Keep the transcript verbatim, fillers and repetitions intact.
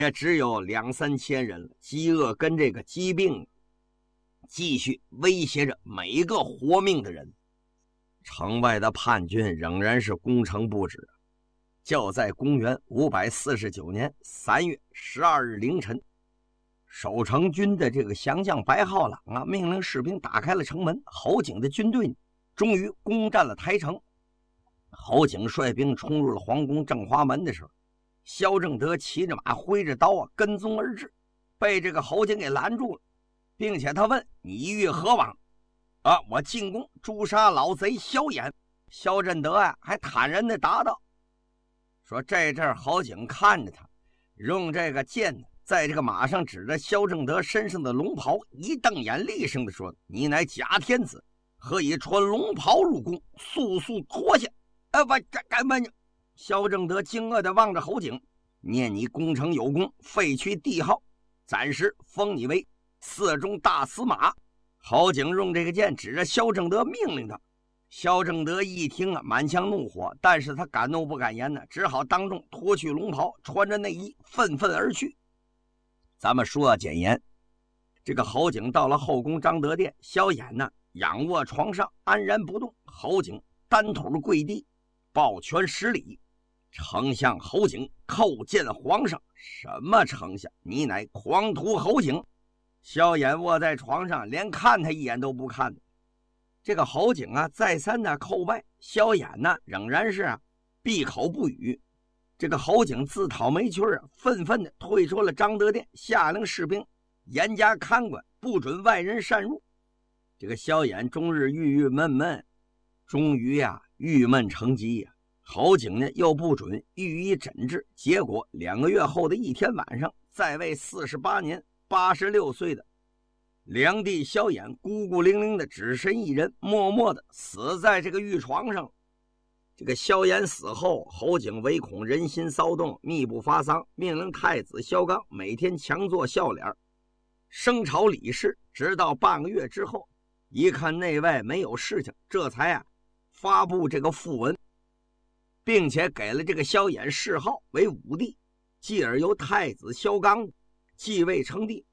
也只有两三千人了。饥饿跟这个疾病继续威胁着每个活命的人。城外的叛军仍然是攻城不止。就在公元五百四十九年三月十二日凌晨，守城军的这个降将白浩朗啊，命令士兵打开了城门。侯景的军队终于攻占了台城。侯景率兵冲入了皇宫正华门的时候，萧正德骑着马挥着刀啊跟踪而至，被这个侯景给拦住了，并且他问：你欲何往？啊，我进宫诛杀老贼萧衍。萧正德啊还坦然地答道，说这阵侯景看着他，用这个剑在这个马上指着萧正德身上的龙袍，一瞪眼，厉声地说：你乃假天子，何以穿龙袍入宫？速速脱下！啊不，这干嘛？萧正德惊愕地望着侯景，念你攻城有功，废去帝号，暂时封你为寺中大司马。侯景用这个剑指着萧正德命令他。萧正德一听啊，满腔怒火，但是他敢怒不敢言呢，只好当众脱去龙袍，穿着内衣愤愤而去。咱们说要简言，这个侯景到了后宫张德殿，萧衍呢仰卧床上安然不动，侯景单腿跪地，抱拳十礼。丞相侯景叩见皇上。什么丞相？你乃狂徒侯景！萧衍卧在床上，连看他一眼都不看。这个侯景啊再三的叩拜，萧衍呢仍然是啊闭口不语。这个侯景自讨没趣啊，愤愤的退出了张德殿，下令士兵严加看管，不准外人擅入。这个萧衍终日郁郁闷闷，终于呀、啊、郁闷成疾呀、啊。侯景呢又不准予以诊治，结果两个月后的一天晚上，在位四十八年八十六岁的梁帝萧衍孤孤零零的只身一人，默默的死在这个御床上。这个萧衍死后，侯景唯恐人心骚动，密不发丧，命令太子萧纲每天强作笑脸，升朝理事。直到半个月之后，一看内外没有事情，这才啊发布这个讣文，并且给了这个萧衍谥号为武帝，继而由太子萧纲继位称帝。